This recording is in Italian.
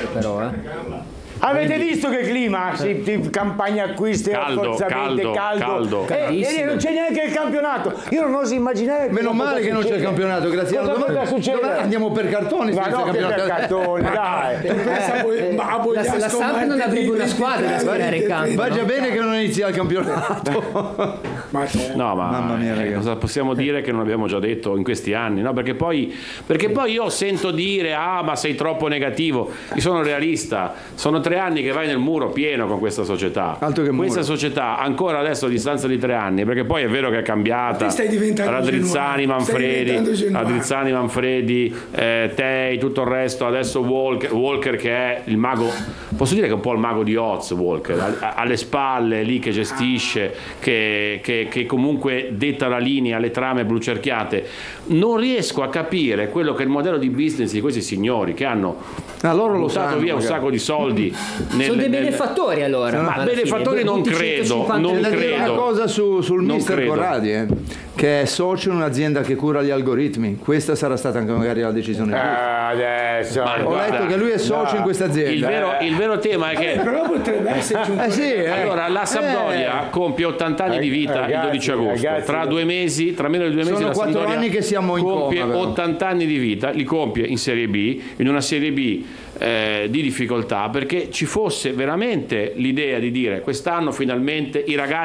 però. Avete visto che clima? Campagna acquisti, rafforzamenti, caldo. E non c'è neanche il campionato. Io non oso immaginare. Meno male che non c'è il campionato, grazie a Dio. Andiamo per cartoni. Ma no, per cartoni, dai. La Samp non avrebbe una squadra da schierare in campo. Va già bene che non inizia il campionato. No, ma mamma mia, ragazzi. cosa possiamo dire che non abbiamo già detto in questi anni? No, perché poi io sento dire ma sei troppo negativo. Io sono realista, sono 3 anni che vai nel muro pieno con questa società. Questa società ancora adesso a distanza di 3 anni, perché poi è vero che è cambiata. Radrizzani, Manfredi, Tei, tutto il resto, adesso Walker che è il mago, posso dire che è un po' il mago di Oz, Walker, alle spalle lì che gestisce, che comunque detta la linea, le trame blucerchiate. Non riesco a capire quello che è il modello di business di questi signori che hanno buttato via un sacco di soldi. Sono dei benefattori allora. Ma benefattori non credo. Una cosa sul mister Corradi, che è socio in un'azienda che cura gli algoritmi. Questa sarà stata anche magari la decisione. Adesso. Ho letto che lui è socio in questa azienda. Il vero tema è che però potrebbe esserci un po'. Allora la Sampdoria compie 80 anni di vita il 12 agosto. Tra 2 mesi, tra meno di 2 mesi sono la 4 Sampdoria anni che siamo in compie coma, 80 anni di vita, li compie in Serie B, in una Serie B di difficoltà, perché ci fosse veramente l'idea di dire quest'anno finalmente i ragazzi